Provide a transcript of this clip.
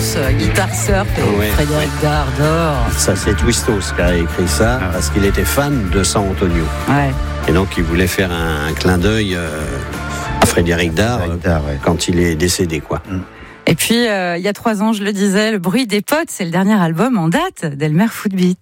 danse, guitare surf et Frédéric Dardor. Ça, c'est Twistos qui a écrit ça parce qu'il était fan de San Antonio. Ouais. Et donc, il voulait faire un clin d'œil à Frédéric Dard quand il est décédé, quoi. Et puis, il y a 3 ans, je le disais, Le bruit des potes, c'est le dernier album en date d'Elmer Footbeat.